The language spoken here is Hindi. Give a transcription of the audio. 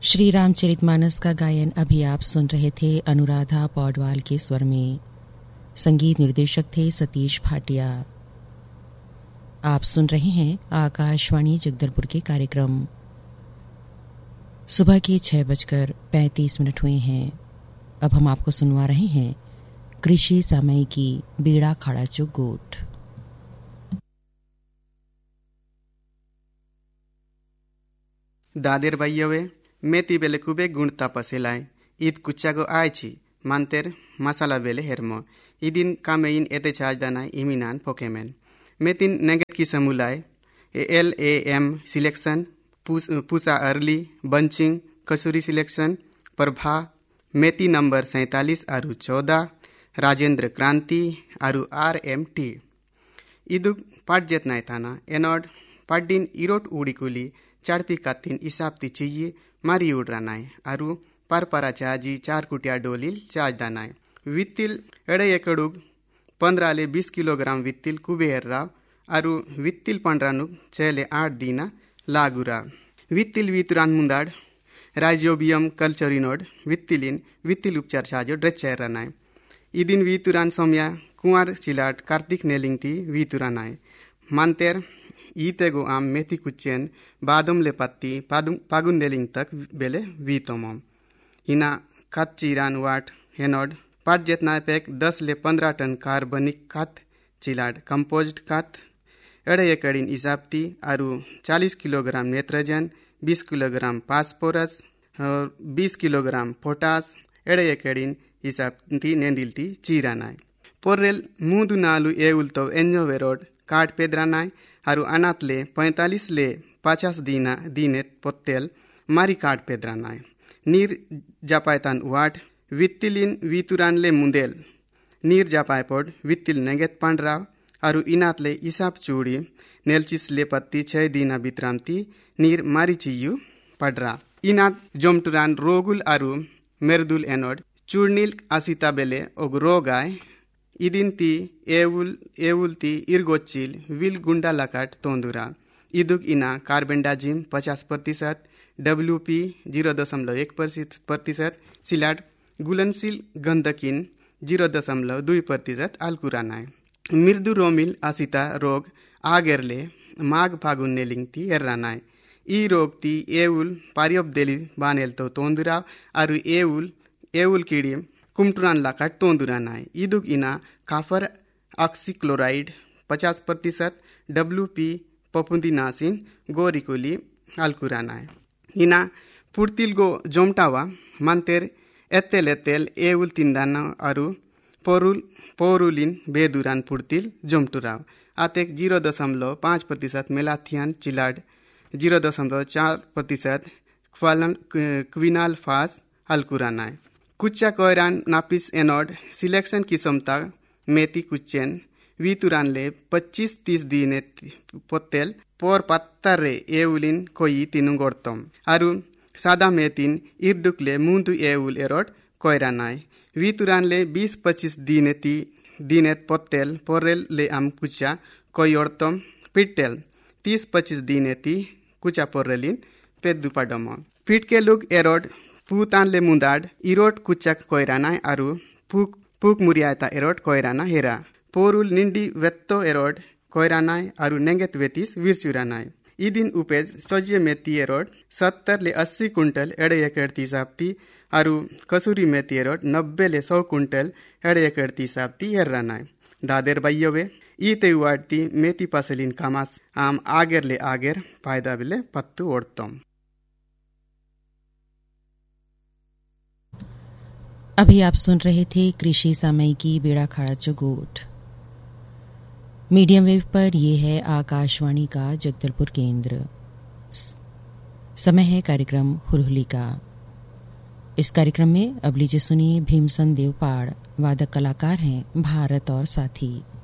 श्री रामचरितमानस का गायन अभी आप सुन रहे थे अनुराधा पौडवाल के स्वर में। संगीत निर्देशक थे सतीश भाटिया। आप सुन रहे हैं आकाशवाणी जगदलपुर के कार्यक्रम। सुबह के 6:35 हुए हैं। अब हम आपको सुनवा रहे हैं कृषि सामयिकी बेड़ा खाड़ा चो गोठ। दादेर भाइयों मेती बेले कुबे गुणता पसेलाय ईद कुच्चागो आयची मानतेर मसाला बेले हेरमो इदिन कामेइन एते चार्ज दानाय इमिनान पोकेमेन मेतिन नेगेट की समुलाय LAM selection Pusa early bunching कसूरी सिलेक्शन प्रभा मेती नंबर 47 आरु 14 राजेंद्र क्रांति आरु RMT इदुक पाट जेतनाय थाना एनोड पाटदिन इरोट उड़ीकुली चाड़पी कातिन इसाबती चाहिए मारी उड़रानाय आरु परपरा चाजी 4 कुटिया डोलिल चाज दानाय वित्तिल एड़े एकड़ुग 15 ले 20 किलोग्राम वित्तिल कुबेर राव आरु वित्तिल पंडरानुग 6 ले 8 दीना लागुरा वित्तिल वितुरान मुंदाड राइजोबियम कल्चरिनोड वित्तिलिन वित्तिल उपचार चाजो ड्रेचर रानाय इदिन वितुरान सोम्या कुंवर चिलाट कार्तिक नेलिंगती वितुरानाय मानतेर ईतेगो आम मेथी कुच्चेन बादम ले पत्ती पागुन नेलिंग तक बेले वीतोमम हिना खात चिरान वाट हेनोड पाट जेतना पैक 10 ले 15 टन कार्बनिक खात चिलाट कंपोस्ट खात एड़े एकड़िन इसाबती आरु 40 किलोग्राम नेत्रजन 20 किलोग्राम फास्फोरस और 20 किलोग्राम पोटास एड़े एकड़िन इसाबती नेंडिलती चीरानाय पोरेल मुदु नालु एउलतो एन्जो वेरोड काट पेद्रानाय आरु अनातले 45 ले 50 दीनेत पोत्तेल मारी काट पेद्रानाय नीर जापायतान वाट वित्तिलिन वितुरान ले मुंदेल नीर जापायपोड वित्तिल नेगेत पांडराव आरु इनातले इसाब चूड़ी नेलचिस ले पत्ती 6 दीना बित्रामती नीर मारी चियु पडरा इनात जोमटुरान रोगुल आरु मेरदुल एनोड चूर्निल आसिता बेले ओग रोगाय इदिन ती एवुल ती इरगोचिल विल गुंडा लकाट तोंदुरा इदुक इना कार्बेंडाजिम 50% WP 0.1% सिलाट गुलनशील गंधकिन 0.2% आलकुरानाय मृदु रोमिल आसिता रोग आगेरले माघ फागुन नेलिंगती एर्रानाय ई रोग ती एवुल पारियोबदेली बानेल तो तोंदुरा आरु एवुल कीड़ी कुमटुरान लाकाट तोंदुरानाय इदुक इना काफर ऑक्सीक्लोराइड 50% WP पपुंदिनासिन गोरिकुली आलकुरानाय इना पुर्तिल गो जोमटावा मानतेर एतेल एवुल तिंदाना आरु पोरुलिन बेदुरान पुर्तिल जोमटुराव आतेक 0.5% मेलाथियान चिलाड 0.4% क्विनाल फास आलकुरानाय कुच्चा कोयरान नापिस एनोड सिलेक्शन किसमता मेती कुच्चेन वितुरान ले 25-30 दीने पोत्तेल पोर पत्तरे एवुलिन कोई तिनुगोर्तम आरु सादा मेतिन इर्डुकले मुंदु एवुल एरोड कोयरानाय वितुरान ले 20-25 दीनेत पोत्तेल पोरेल ले आम कुच्चा कोयोर्तम पिट्टेल 30-25 दीनेती कुचा पोरेलिन पेद्दुपाडम फिटके लुक एरोड पूतान ले मुंदाड इरोट कुच्चक कोयरानाय आरु पुक मुरियाता एरोड कोयराना हेरा पोरुल निंडी वेत्तो एरोड कोयरानाय आरु नेंगेत वेतिस विरचुरानाय इदिन उपेज सज्य मेती एरोड 70 ले 80 कुंटल एड़े एकड़ तीसाबती आरु कसूरी मेती एरोड 90 ले 100 कुंटल एड़े एकड़ तीसाबती एर्रानाय दादेर बाइयोवे ईते उवाडती मेती पसलिन कामास आम आगेर ले आगेर फायदा बिले पत्तु ओडतम। अभी आप सुन रहे थे कृषि सामयिकी बेड़ा खाड़ा चो गोठ। मीडियम वेव पर यह है आकाशवाणी का जगदलपुर केंद्र। समय है कार्यक्रम हुलहुली का। इस कार्यक्रम में अब लीजिए सुनिए भीमसन देवपाड़। वादक कलाकार हैं भारत और साथी।